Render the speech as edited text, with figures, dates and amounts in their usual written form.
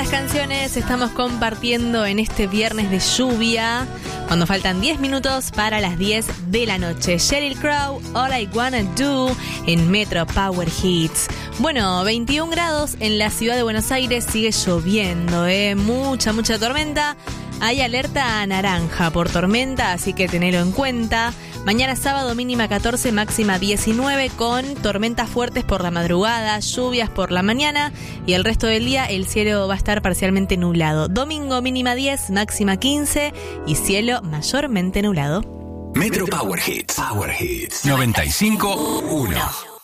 Buenas canciones estamos compartiendo en este viernes de lluvia, cuando faltan 10 minutos para las 10 de la noche. Sheryl Crow, All I Wanna Do, en Metro Power Hits. Bueno, 21 grados en la ciudad de Buenos Aires, sigue lloviendo, mucha tormenta. Hay alerta naranja por tormenta, así que tenelo en cuenta. Mañana sábado mínima 14, máxima 19, con tormentas fuertes por la madrugada, lluvias por la mañana y el resto del día el cielo va a estar parcialmente nublado. Domingo mínima 10, máxima 15 y cielo mayormente nublado. Metro Power Hits. 95.1.